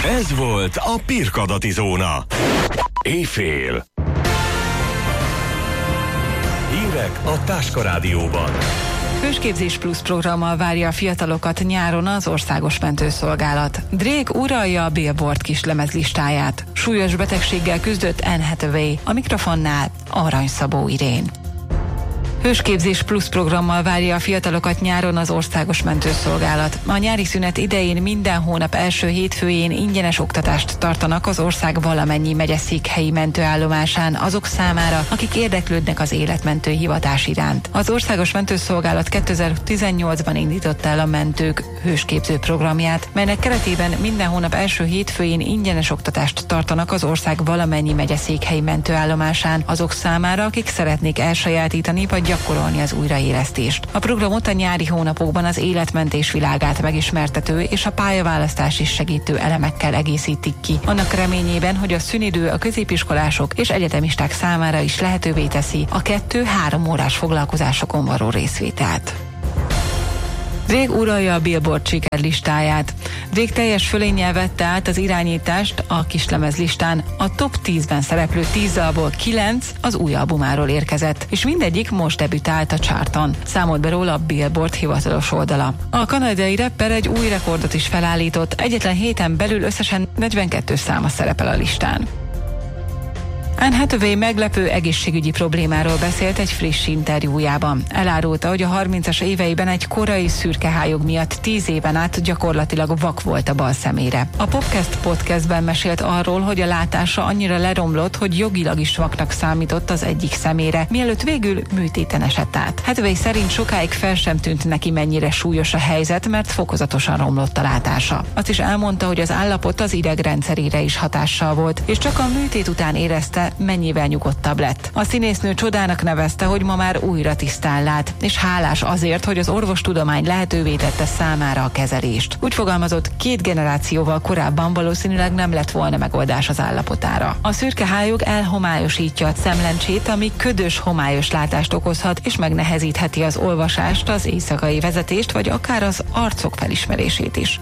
Ez volt a Pirkadati Zóna. Éjfél. Hírek a Táska Rádióban. Hősképzés Plusz programmal várja a fiatalokat nyáron az Országos Mentőszolgálat. Drake uralja a Billboard kislemez listáját. Súlyos betegséggel küzdött Anne Hathaway. A mikrofonnál Arany Szabó Irén. Hősképzés Plusz programmal várja a fiatalokat nyáron az Országos Mentőszolgálat. A nyári szünet idején minden hónap első hétfőjén ingyenes oktatást tartanak az ország valamennyi megyeszékhelyi mentőállomásán azok számára, akik érdeklődnek az életmentő hivatás iránt. Az Országos Mentőszolgálat 2018-ban indította el a mentők hősképző programját, melynek keretében minden hónap első hétfőjén ingyenes oktatást tartanak az ország valamennyi megyeszékhelyi mentőállomásán azok számára, akik szeretnék elsajátítani vagy gyakorolni az újraélesztést. A programot a nyári hónapokban az életmentés világát megismertető és a pályaválasztás is segítő elemekkel egészítik ki. Annak reményében, hogy a szünidő a középiskolások és egyetemisták számára is lehetővé teszi a 2-3 órás foglalkozásokon való részvételt. Drake uralja a Billboard sikerlistáját. Drake teljes fölénnyel vette át az irányítást a kislemez listán. A top 10-ben szereplő 10 dalból 9 az új albumáról érkezett, és mindegyik most debütált a charton. Számolt be róla a Billboard hivatalos oldala. A kanadai rapper egy új rekordot is felállított, egyetlen héten belül összesen 42 száma szerepel a listán. Anne Hathaway meglepő egészségügyi problémáról beszélt egy friss interjújában. Elárulta, hogy a 30-as éveiben egy korai szürkehályog miatt 10 éven át gyakorlatilag vak volt a bal szemére. A Popcast podcastben mesélt arról, hogy a látása annyira leromlott, hogy jogilag is vaknak számított az egyik szemére, mielőtt végül műtéten esett át. Hathaway szerint sokáig fel sem tűnt neki, mennyire súlyos a helyzet, mert fokozatosan romlott a látása. Azt is elmondta, hogy az állapot az idegrendszerére is hatással volt, és csak a műtét után érezte, mennyivel nyugodtabb lett. A színésznő csodának nevezte, hogy ma már újra tisztán lát, és hálás azért, hogy az orvostudomány lehetővé tette számára a kezelést. Úgy fogalmazott, 2 generációval korábban valószínűleg nem lett volna megoldás az állapotára. A szürke hályog elhomályosítja a szemlencsét, ami ködös, homályos látást okozhat, és megnehezítheti az olvasást, az éjszakai vezetést, vagy akár az arcok felismerését is.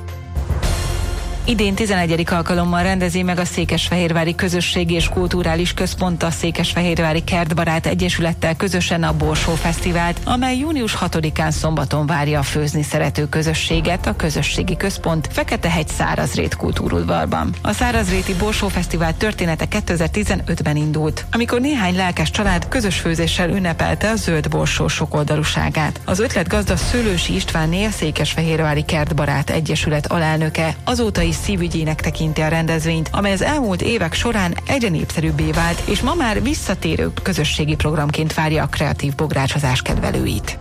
Idén 11. alkalommal rendezi meg a Székesfehérvári Közösségi és Kulturális Központ a Székesfehérvári Kertbarát Egyesülettel közösen a Borsó Fesztivált, amely június 6-án szombaton várja a főzni szerető közösséget a Közösségi Központ Feketehegy Szárazrét kultúrudvarban. A Szárazréti Borsó Fesztivál története 2015-ben indult, amikor néhány lelkes család közös főzéssel ünnepelte a zöld borsó sokoldalúságát. Az ötletgazda Szőlősi Istvánné, a Székesfehérvári Kertbarát Egyesület alelnöke azóta is szívügyének tekinti a rendezvényt, amely az elmúlt évek során egyre népszerűbbé vált, és ma már visszatérő közösségi programként várja a kreatív bográcsozás kedvelőit.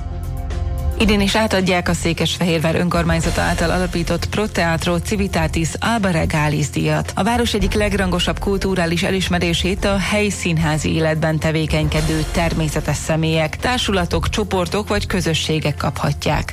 Idén is átadják a Székesfehérvár önkormányzata által alapított Pro Teatro Civitatis Alba Regalis díjat. A város egyik legrangosabb kulturális elismerését a helyi színházi életben tevékenykedő természetes személyek, társulatok, csoportok vagy közösségek kaphatják.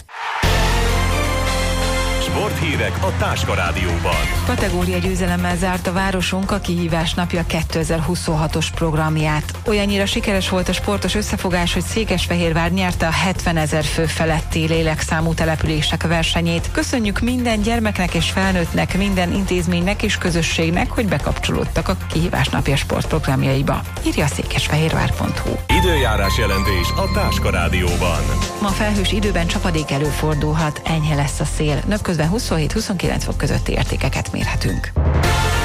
Sporthírek a Táska Rádióban. Kategória győzelemmel zárt a városunk a Kihívás napja 2026-os programját. Olyannyira sikeres volt a sportos összefogás, hogy Székesfehérvár nyerte a 70 000 fő feletti lélekszámú települések versenyét. Köszönjük minden gyermeknek és felnőttnek, minden intézménynek és közösségnek, hogy bekapcsolódtak a Kihívás napja sportprogramjaiba. Írja a székesfehérvár.hu. Időjárás jelentés a Táska Rádióban. Ma felhős időben csapadék előfordulhat, enyhe lesz a szél. Napközben 27-29 fok közötti értékeket mérhetünk.